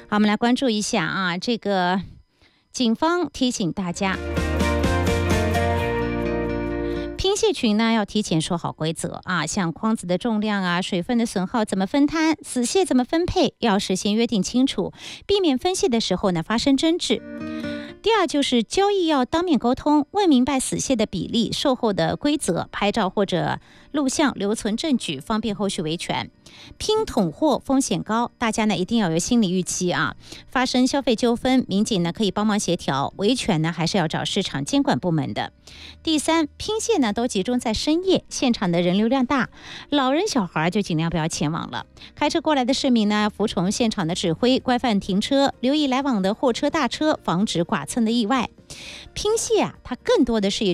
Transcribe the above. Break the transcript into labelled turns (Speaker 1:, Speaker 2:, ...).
Speaker 1: 好，我们来关注一下啊，这个警方提醒大家，拼蟹群呢要提前说好规则啊，像筐子的重量啊、水分的损耗怎么分摊、死蟹怎么分配，要事先约定清楚，避免分蟹的时候呢发生争执。第二就是交易要当面沟通，问明白死蟹的比例、售后的规则，拍照或者录像留存证据，方便后续维权。拼桶货风险高，大家呢一定要有心理预期啊。发生消费纠纷，民警呢可以帮忙协调，维权呢还是要找市场监管部门的。第三，拼蟹呢都集中在深夜，现场的人流量大，老人小孩就尽量不要前往了。开车过来的市民呢，服从现场的指挥，规范停车，留意来往的货车大车，防止剐蹭的意外。拼蟹啊，它更多的是一